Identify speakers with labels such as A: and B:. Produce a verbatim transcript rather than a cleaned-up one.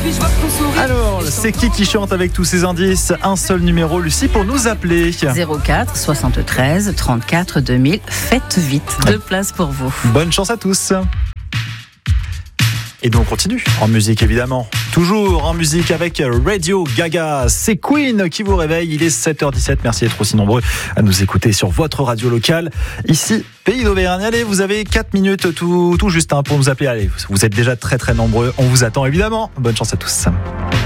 A: Alors, c'est qui qui chante avec tous ces indices? Un seul numéro, Lucie, pour nous appeler.
B: zéro quatre soixante-treize trente-quatre deux mille. Faites vite, deux places pour vous.
A: Bonne chance à tous. Et donc on continue en musique évidemment. Toujours en musique avec Radio Gaga. C'est Queen qui vous réveille. Il est sept heures dix-sept. Merci d'être aussi nombreux à nous écouter sur votre radio locale. Ici, Pays d'Auvergne. Allez, vous avez quatre minutes tout, tout juste hein, pour nous appeler. Allez, vous êtes déjà très très nombreux. On vous attend évidemment. Bonne chance à tous.